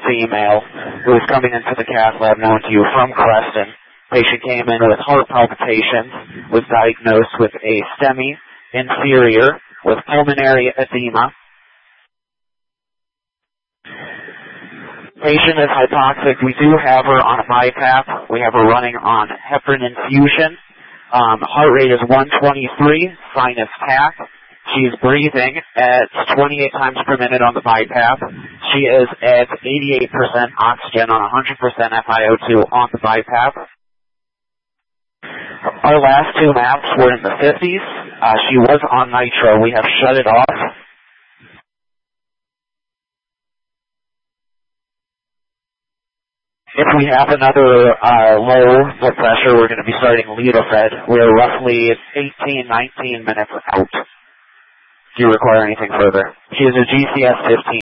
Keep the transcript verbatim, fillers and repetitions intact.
female who is coming into the cath lab known to you from Creston. Patient came in with heart palpitations, was diagnosed with a STEMI inferior with pulmonary edema. Patient is hypoxic. We do have her on a BiPAP. We have her running on heparin infusion. Um, heart rate is one twenty-three, sinus tach. She's breathing at twenty-eight times per minute on the BiPAP. She is at eighty-eight percent oxygen on one hundred percent F i O two on the BiPAP. Our last two maps were in the fifties. Uh, she was on nitro. We have shut it off. If we have another uh, low blood pressure, we're going to be starting Lutofed. We're roughly eighteen, nineteen minutes out. Do you require anything further? She is a G C S fifteen.